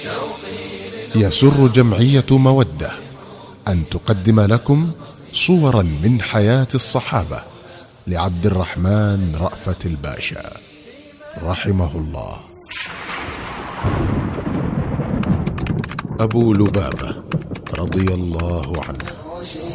يسر جمعية مودة أن تقدم لكم صورا من حياة الصحابة لعبد الرحمن رأفت الباشا رحمه الله. أبو لبابة رضي الله عنه